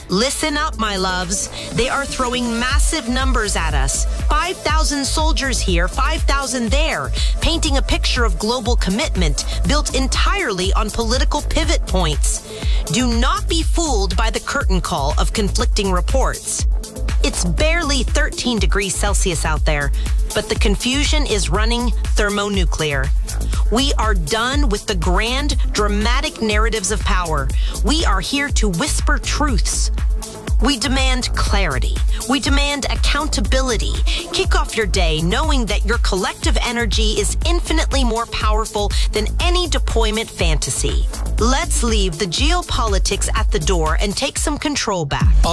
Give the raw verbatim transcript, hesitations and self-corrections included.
Listen up, my loves. They are throwing massive numbers at us. five thousand soldiers here, five thousand there, painting a picture of global commitment built entirely on political pivot points. Do not be fooled by the curtain call of conflicting reports. It's barely thirteen degrees Celsius out there, but the confusion is running thermonuclear. We are done with the grand, dramatic narratives of power. We are here to whisper truths. We demand clarity. We demand accountability. Kick off your day knowing that your collective energy is infinitely more powerful than any deployment fantasy. Let's leave the geopolitics at the door and take some control back.